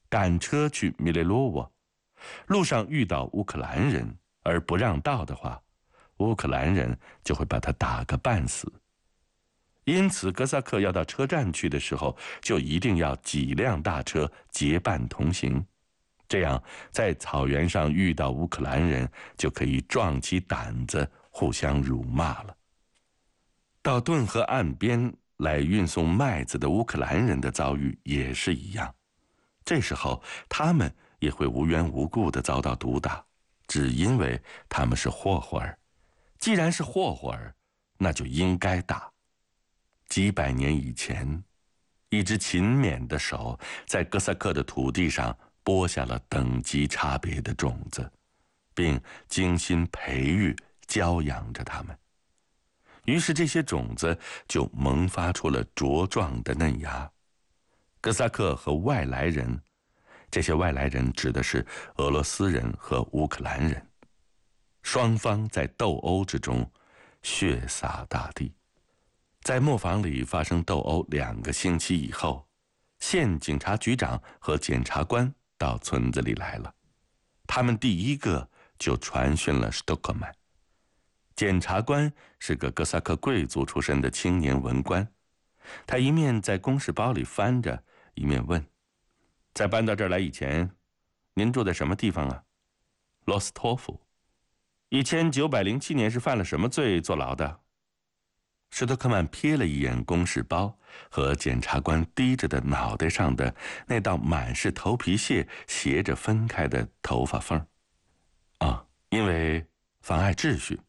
赶车去米列罗沃，路上遇到乌克兰人而不让道的话，乌克兰人就会把他打个半死。因此哥萨克要到车站去的时候，就一定要几辆大车结伴同行，这样在草原上遇到乌克兰人就可以壮起胆子互相辱骂了。到顿河岸边来运送麦子的乌克兰人的遭遇也是一样，这时候他们也会无缘无故地遭到毒打，只因为他们是霍霍儿。既然是霍霍儿，那就应该打。几百年以前，一只勤勉的手在哥萨克的土地上播下了等级差别的种子，并精心培育教养着它们。于是这些种子就萌发出了茁壮的嫩芽。哥萨克和外来人，这些外来人指的是俄罗斯人和乌克兰人，双方在斗殴之中血洒大地。在磨坊里发生斗殴2个星期以后，县警察局长和检察官到村子里来了。他们第一个就传讯了史托克曼。检察官是个哥萨克贵族出身的青年文官，他一面在公事包里翻着，一面问：在搬到这儿来以前，您住在什么地方啊？罗斯托夫。1907年是犯了什么罪坐牢的？史托克曼瞥了一眼公事包和检察官低着的脑袋上的那道满是头皮屑斜着分开的头发缝。因为妨碍秩序。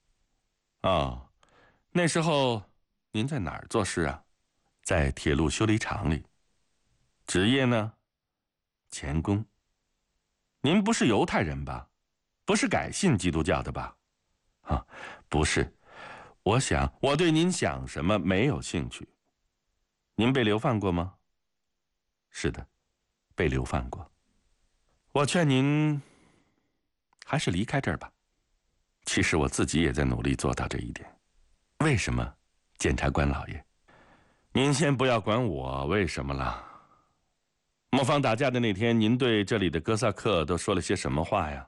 那时候您在哪儿做事啊？在铁路修理厂里。职业呢？钳工。您不是犹太人吧？不是改信基督教的吧？不是。我想我对您想什么没有兴趣。您被流放过吗？是的，被流放过。我劝您还是离开这儿吧。其实我自己也在努力做到这一点。为什么，检察官老爷？您先不要管我为什么了。磨坊打架的那天，您对这里的哥萨克都说了些什么话呀？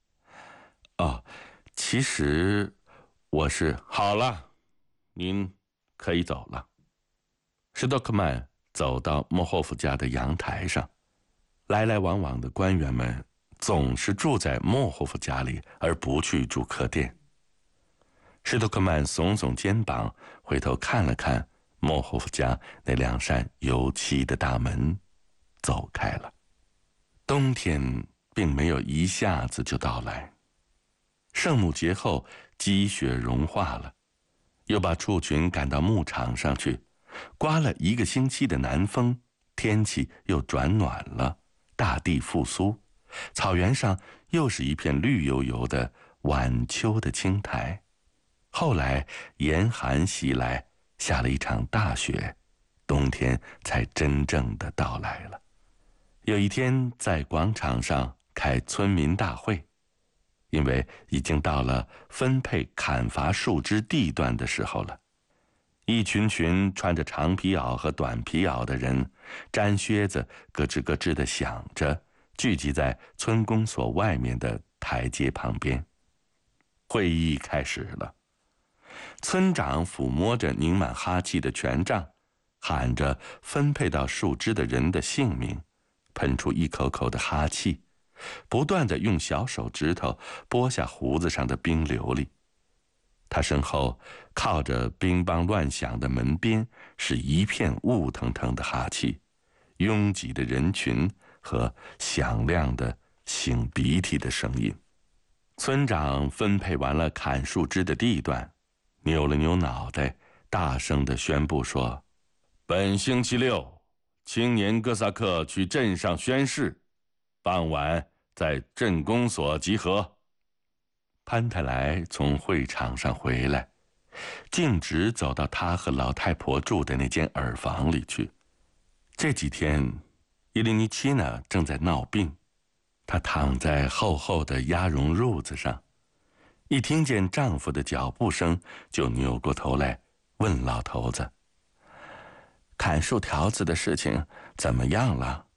其实我是……好了，您可以走了。史托克曼走到莫霍夫家的阳台上，来来往往的官员们总是住在莫霍夫家里，而不去住客店。史托克曼耸耸肩膀，回头看了看莫霍夫家那2扇油漆的大门，走开了。冬天并没有一下子就到来。圣母节后，积雪融化了，又把畜群赶到牧场上去，刮了1个星期的南风，天气又转暖了，大地复苏，草原上又是一片绿油油的晚秋的青苔。后来严寒袭来，下了一场大雪，冬天才真正的到来了。有一天在广场上开村民大会，因为已经到了分配砍伐树枝地段的时候了。一群群穿着长皮袄和短皮袄的人，粘靴子咯吱咯吱地响着，聚集在村公所外面的台阶旁边。会议开始了。村长抚摸着拧满哈气的权杖，喊着分配到树枝的人的姓名，喷出一口口的哈气，不断地用小手指头拨下胡子上的冰流粒。他身后靠着乒乓乱响的门边是一片雾腾腾的哈气，拥挤的人群和响亮的擤鼻涕的声音。村长分配完了砍树枝的地段，扭了扭脑袋，大声地宣布说：本星期6，青年哥萨克去镇上宣誓，傍晚在镇公所集合。潘泰莱从会场上回来，径直走到他和老太婆住的那间耳房里去。这几天伊琳尼奇娜正在闹病，她躺在厚厚的鸭绒褥子上，一听见丈夫的脚步声，就扭过头来问老头子：砍树条子的事情怎么样了？